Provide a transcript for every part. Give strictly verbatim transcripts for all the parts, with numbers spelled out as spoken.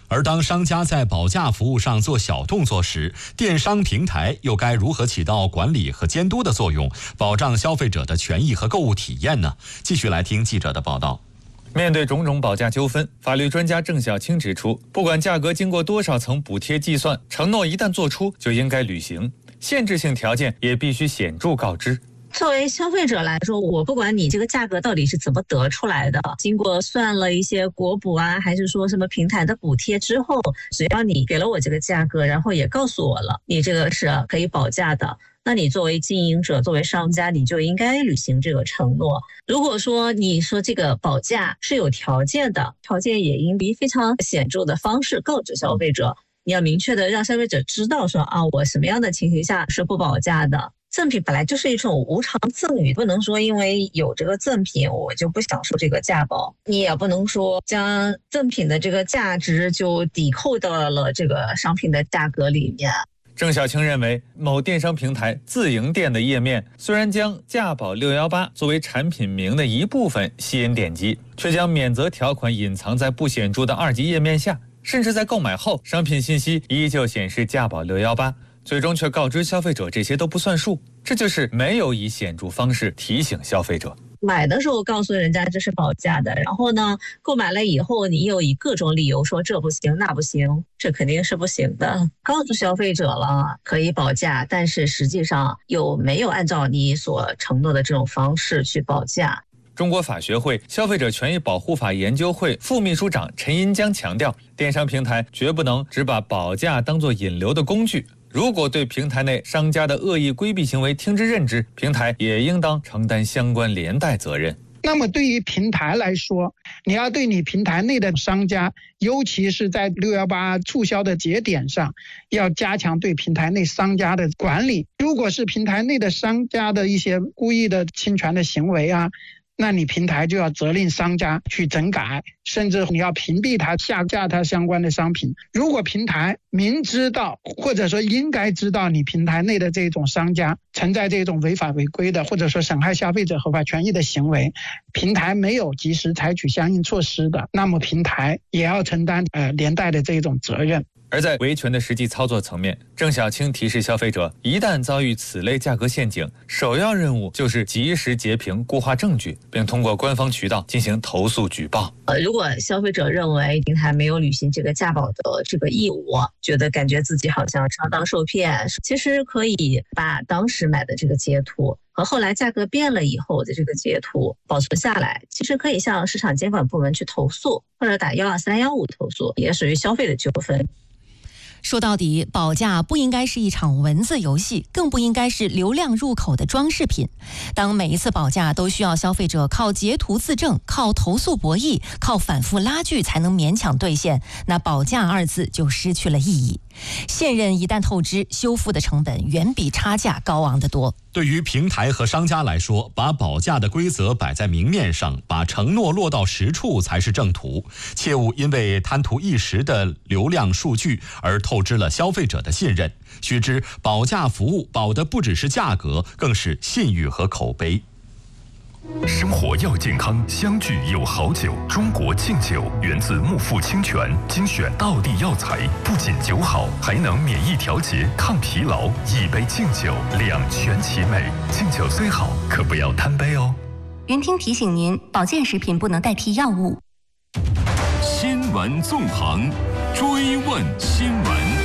而当商家在保价服务上做小动作时，电商平台又该如何起到管理和监督的作用，保障消费者的权益和购物体验呢？继续来听记者的报道。 面对种种保价纠纷，法律专家郑晓青指出，不管价格经过多少层补贴计算，承诺一旦做出就应该履行，限制性条件也必须显著告知。 作为消费者来说，我不管你这个价格到底是怎么得出来的，经过算了一些国补啊，还是说什么平台的补贴之后，只要你给了我这个价格，然后也告诉我了你这个是可以保价的，那你作为经营者，作为商家，你就应该履行这个承诺。如果说你说这个保价是有条件的，条件也应以非常显著的方式告知消费者，你要明确的让消费者知道说啊，我什么样的情形下是不保价的。赠品本来就是一种无偿赠与，不能说因为有这个赠品我就不享受这个价保，你也不能说将赠品的这个价值就抵扣到了这个商品的价格里面。 郑晓青认为，某电商平台自营店的页面虽然将价保六一八作为产品名的一部分吸引点击，却将免责条款隐藏在不显著的二级页面下，甚至在购买后商品信息依旧显示价保六一八，最终却告知消费者这些都不算数，这就是没有以显著方式提醒消费者。 买的时候告诉人家这是保价的，然后呢，购买了以后你又以各种理由说这不行那不行，这肯定是不行的。告诉消费者了可以保价，但是实际上又没有按照你所承诺的这种方式去保价。 中国法学会消费者权益保护法研究会副秘书长陈银江强调，电商平台绝不能只把保价当作引流的工具，如果对平台内商家的恶意规避行为听之任之，平台也应当承担相关连带责任。 那么对于平台来说，你要对你平台内的商家，尤其是在六一八促销的节点上，要加强对平台内商家的管理。如果是平台内的商家的一些故意的侵权的行为啊，那你平台就要责令商家去整改，甚至你要屏蔽他、下架他相关的商品。如果平台明知道或者说应该知道你平台内的这种商家存在这种违法违规的或者说损害消费者合法权益的行为，平台没有及时采取相应措施的，那么平台也要承担呃连带的这种责任。 而在维权的实际操作层面，郑晓青提示消费者，一旦遭遇此类价格陷阱，首要任务就是及时截屏固化证据，并通过官方渠道进行投诉举报。 呃，如果消费者认为平台没有履行这个价保的这个义务，觉得感觉自己好像上当受骗，其实可以把当时买的这个截图和后来价格变了以后的这个截图保存下来，其实可以向市场监管部门去投诉，或者打一二三一五投诉，也属于消费的纠纷。 说到底，保价不应该是一场文字游戏，更不应该是流量入口的装饰品。当每一次保价都需要消费者靠截图自证、靠投诉博弈、靠反复拉锯才能勉强兑现，那保价二字就失去了意义。现任一旦透支，修复的成本远比差价高昂得多。 对于平台和商家来说，把保价的规则摆在明面上，把承诺落到实处才是正途，切勿因为贪图一时的流量数据而透支了消费者的信任。须知，保价服务保的不只是价格，更是信誉和口碑。 生活要健康，相聚有好酒。中国敬酒源自木富清泉，精选道地药材，不仅酒好，还能免疫调节、抗疲劳。一杯敬酒，两全其美。敬酒虽好，可不要贪杯哦。 云听提醒您，保健食品不能代替药物。 新闻纵横，追问新闻。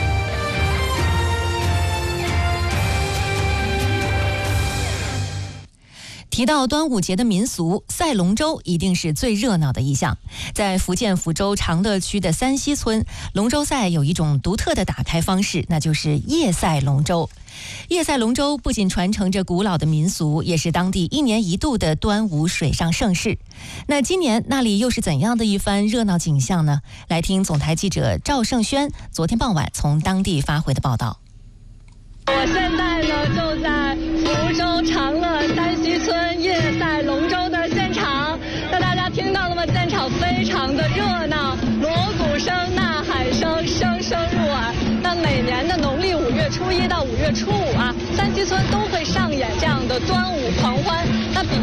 提到端午节的民俗，赛龙舟一定是最热闹的一项。在福建福州长乐区的三溪村，龙舟赛有一种独特的打开方式，那就是夜赛龙舟。夜赛龙舟不仅传承着古老的民俗，也是当地一年一度的端午水上盛事。那今年那里又是怎样的一番热闹景象呢？来听总台记者赵胜轩昨天傍晚从当地发回的报道。 我现在呢就在福州长乐三溪村夜赛龙舟的现场，那大家听到了吗？现场非常的热闹，锣鼓声、呐喊声声声入耳。那每年的农历五月初一到五月初五啊，三溪村都会上演这样的端午狂欢。那比赛呢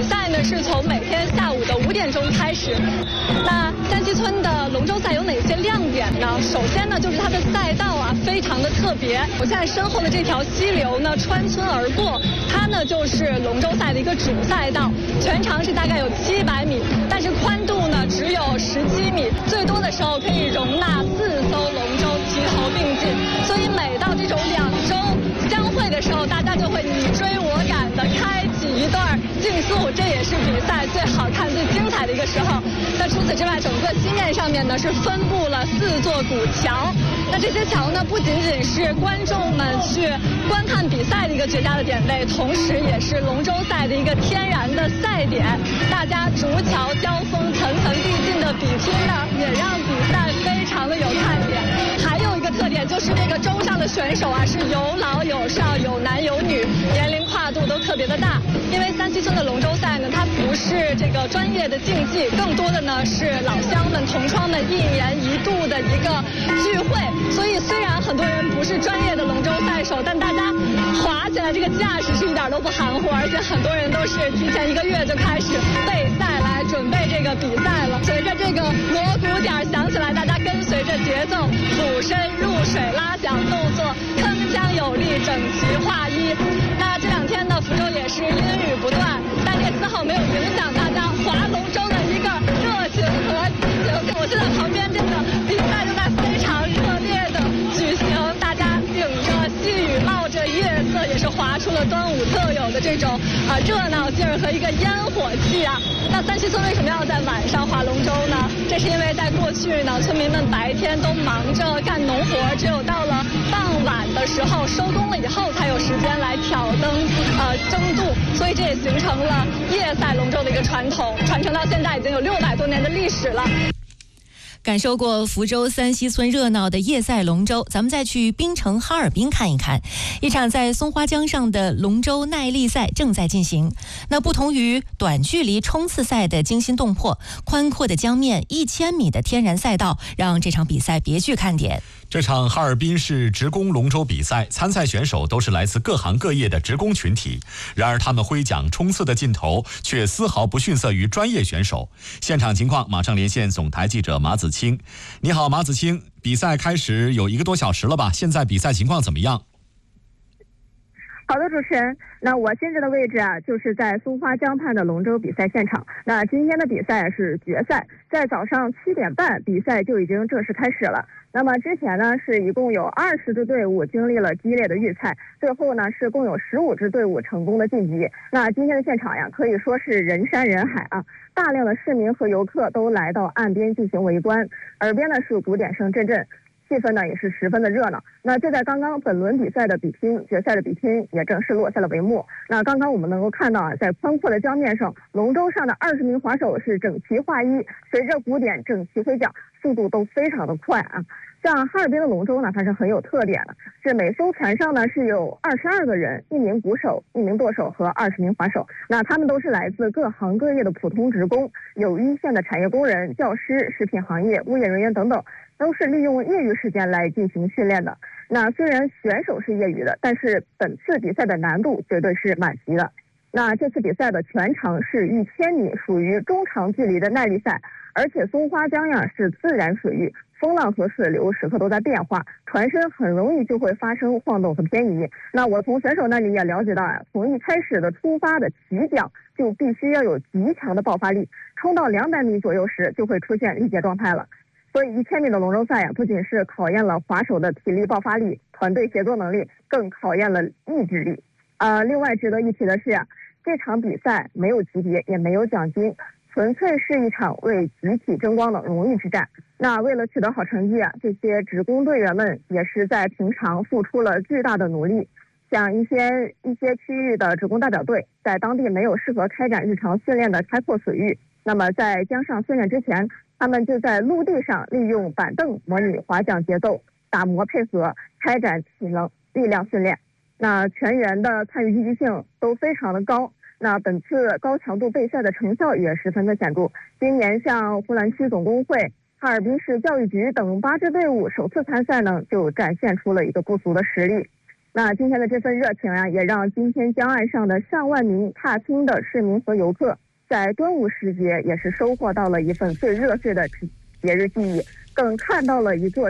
呢是从每天下午的五点钟开始。那三溪村的龙舟赛有哪些亮点呢？首先呢，就是它的赛道啊非常的特别。我现在身后的这条溪流呢穿村而过，它呢就是龙舟赛的一个主赛道，全长是大概有七百米，但是宽度呢只有十七米，最多的时候可以容纳四艘龙舟齐头并进。所以每到这种两舟相会的时候，大家就会你追我赶的开启一段竞速，这也是比赛最好看、最精彩的一个时候。那除此之外，整个溪面上面呢是分布了四座古桥。那这些桥呢，不仅仅是观众们去观看比赛的一个绝佳的点位，同时也是龙舟赛的一个天然的赛点。大家逐桥交锋、层层递进的比拼呢，也让比赛非常的有看点。还有一个特点就是这个舟上的选手啊，是有老有少，有男有女，年龄跨度都特别的大。因为三溪村的龙舟赛呢，它不是这个专业的竞技，更多的呢是老乡们、同窗们一年一度的一个聚会。所以虽然很多人不是专业的龙舟赛手，但大家划起来这个架势是一点都不含糊，而且很多人都是提前一个月就开始备赛来准备这个比赛了。随着这个锣鼓点响起来，大家跟随着节奏俯身入水拉桨动作，铿锵有力，整齐划一。那这两天呢，福州也是阴雨不断，但这丝毫没有影响大家划龙舟的一个热情和激情。我现在旁边这个比赛正在非常热烈的举行，大家顶着细雨，冒着夜色，也是划出了端午特有的这种啊、呃、热闹劲儿和一个烟火气啊。那三溪村为什么要在晚上划龙舟呢？这是因为在过去呢，村民们白天都忙着干农活，只有到了傍晚的时候收工了以后，才有时间来挑灯呃争渡，所以这也形成了夜赛龙舟的一个传统，传承到现在已经有六百多年的历史了。 感受过福州三溪村热闹的夜赛龙舟，咱们再去槟城哈尔滨看一看。一场在松花江上的龙舟耐力赛正在进行。那不同于短距离冲刺赛的惊心动魄，宽阔的江面、一千米的天然赛道，让这场比赛别具看点。 这场哈尔滨市职工龙舟比赛，参赛选手都是来自各行各业的职工群体。然而，他们挥桨冲刺的劲头却丝毫不逊色于专业选手。现场情况马上连线总台记者马子清。你好，马子清，比赛开始有一个多小时了吧？现在比赛情况怎么样？ 好的，主持人，那我现在的位置啊，就是在松花江畔的龙舟比赛现场。那今天的比赛是决赛，在早上七点半，比赛就已经正式开始了。那么之前呢，是一共有二十支队伍经历了激烈的预赛，最后呢是共有十五支队伍成功的晋级。那今天的现场呀，可以说是人山人海啊，大量的市民和游客都来到岸边进行围观，耳边呢是鼓点声阵阵。气氛呢也是十分的热闹。那就在刚刚，本轮比赛的比拼，决赛的比拼也正式落下了帷幕。那刚刚我们能够看到啊，在宽阔的江面上，龙舟上的二十名划手是整齐划一，随着鼓点整齐挥桨，速度都非常的快啊。像哈尔滨的龙舟呢，它是很有特点的，是每艘船上呢是有二十二个人，一名鼓手、一名舵手和二十名划手。那他们都是来自各行各业的普通职工，有一线的产业工人、教师、食品行业、物业人员等等，都是利用业余时间来进行训练的。那虽然选手是业余的，但是本次比赛的难度绝对是满级的。那这次比赛的全长是一千米，属于中长距离的耐力赛，而且松花江呀是自然水域，风浪和水流时刻都在变化，船身很容易就会发生晃动和偏移。那我从选手那里也了解到啊，从一开始的出发的起桨就必须要有极强的爆发力，冲到两百米左右时就会出现力竭状态了。所以一千米的龙舟赛呀，不仅是考验了划手的体力爆发力、团队协作能力，更考验了意志力。呃，另外值得一提的是啊，这场比赛没有级别，也没有奖金，纯粹是一场为集体争光的荣誉之战。那为了取得好成绩啊，这些职工队员们也是在平常付出了巨大的努力。像一些一些区域的职工代表队，在当地没有适合开展日常训练的开阔水域，那么在江上训练之前，他们就在陆地上利用板凳模拟划桨节奏，打磨配合，开展体能力量训练。那全员的参与积极性都非常的高。那本次高强度备赛的成效也十分的显著。今年像呼兰区总工会、哈尔滨市教育局等八支队伍首次参赛呢，就展现出了一个不俗的实力。那今天的这份热情啊，也让今天江岸上的上万名踏青的市民和游客在端午时节也是收获到了一份最热血的节日记忆，更看到了一座